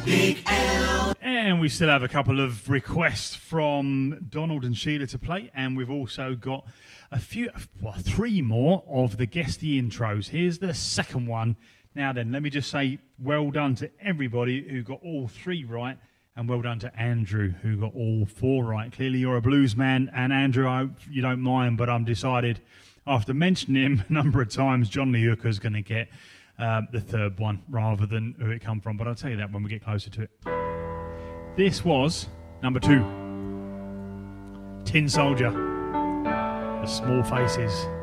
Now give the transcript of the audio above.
Big L. And we still have a couple of requests from Donald and Sheila to play, and we've also got three more of the guesty intros. Here's the second one. Now then, let me just say well done to everybody who got all three right, and well done to Andrew who got all four right. Clearly you're a blues man, and Andrew, I hope you don't mind, but I'm decided after mentioning him a number of times, John Lee Hooker's going to get the third one rather than who it come from, but I'll tell you that when we get closer to it. This was number 2, Tin Soldier, The Small Faces.